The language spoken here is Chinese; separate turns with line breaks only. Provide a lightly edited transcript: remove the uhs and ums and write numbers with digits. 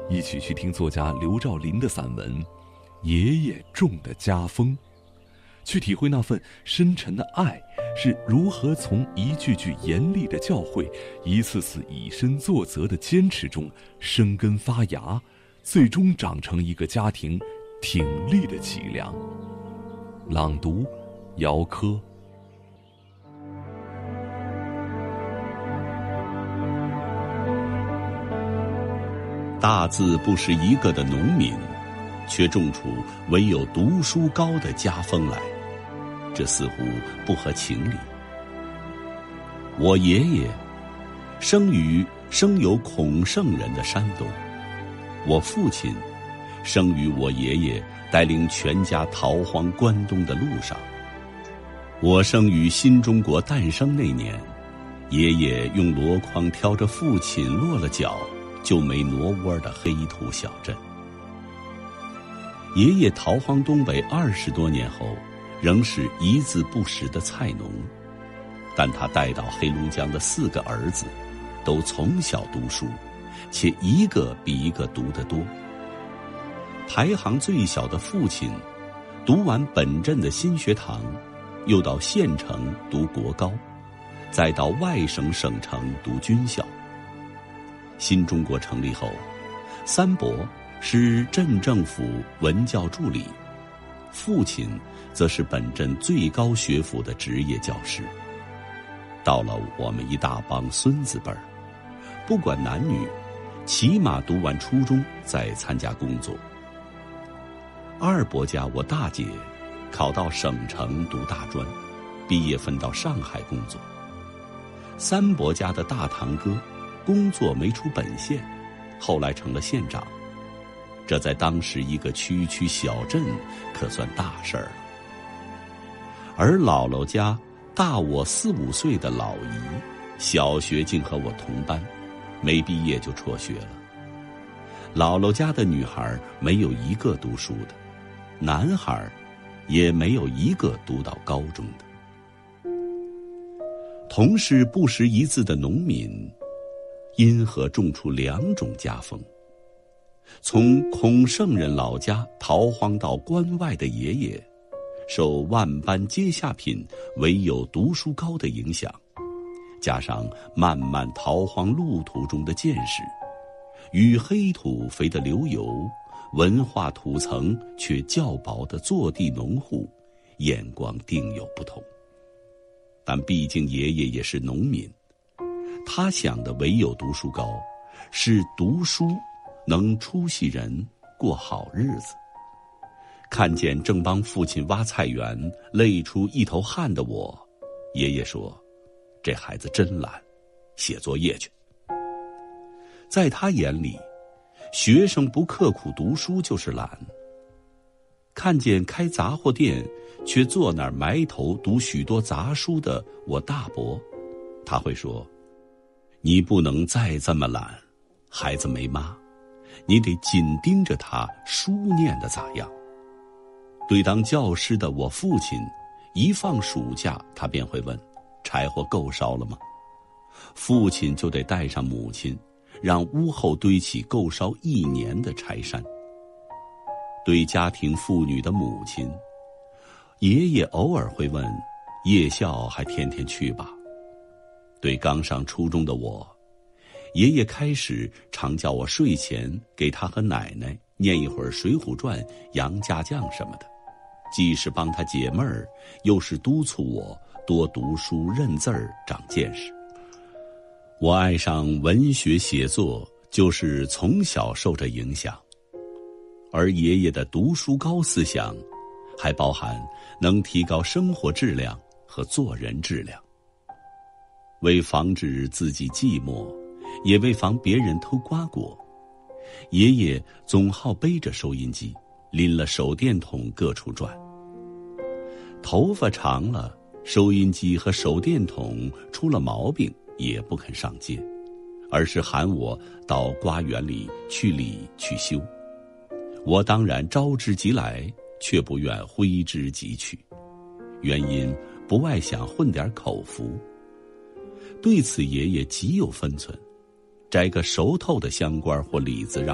一起去听作家刘兆麟的散文《爷爷种的家风》，去体会那份深沉的爱是如何从一句句严厉的教诲，一次次以身作则的坚持中生根发芽，最终长成一个家庭挺立的脊梁。朗读：姚科。
大字不识一个的农民，却种出唯有读书高的家风来，这似乎不合情理。我爷爷生于生有孔圣人的山东，我父亲生于我爷爷带领全家逃荒关东的路上。我生于新中国诞生那年，爷爷用箩筐挑着父亲落了脚就没挪窝的黑土小镇。爷爷逃荒东北20多年后，仍是一字不识的菜农，但他带到黑龙江的4个儿子，都从小读书，且一个比一个读得多。排行最小的父亲，读完本镇的新学堂，又到县城读国高，再到外省省城读军校。新中国成立后，三伯是镇政府文教助理，父亲则是本镇最高学府的职业教师。到了我们一大帮孙子辈儿，不管男女，起码读完初中再参加工作。二伯家我大姐考到省城读大专，毕业分到上海工作。三伯家的大堂哥工作没出本县，后来成了县长，这在当时一个区小镇可算大事儿了。而姥姥家大我4、5岁的老姨，小学竟和我同班，没毕业就辍学了。姥姥家的女孩没有一个读书的，男孩也没有一个读到高中的。同是不识一字的农民，因何种出2种家风？从孔圣人老家逃荒到关外的爷爷，受万般阶下品唯有读书高的影响，加上漫漫逃荒路途中的见识，与黑土肥的流油，文化土层却较薄的坐地农户，眼光定有不同。但毕竟爷爷也是农民，他想的唯有读书高，是读书能出息人过好日子。看见正帮父亲挖菜园累出一头汗的我，爷爷说：“这孩子真懒，写作业去。”在他眼里，学生不刻苦读书就是懒。看见开杂货店却坐那儿埋头读许多杂书的我大伯，他会说：“你不能再这么懒，孩子没妈，你得紧盯着他书念得咋样。”对当教师的我父亲，一放暑假他便会问：“柴火够烧了吗？”父亲就得带上母亲，让屋后堆起够烧1年的柴山。对家庭妇女的母亲，爷爷偶尔会问：“夜校还天天去吧？”对刚上初中的我，爷爷开始常叫我睡前给他和奶奶念一会儿《水浒传》《杨家将》什么的，既是帮他解闷儿，又是督促我多读书认字儿长见识。我爱上文学写作，就是从小受这影响。而爷爷的读书高思想，还包含能提高生活质量和做人质量。为防止自己寂寞，也为防别人偷瓜果，爷爷总好背着收音机，拎了手电筒各处转。头发长了，收音机和手电筒出了毛病也不肯上街，而是喊我到瓜园里去理去修。我当然招之即来，却不愿挥之即去，原因不外想混点口福。对此爷爷极有分寸，摘个熟透的香瓜或李子让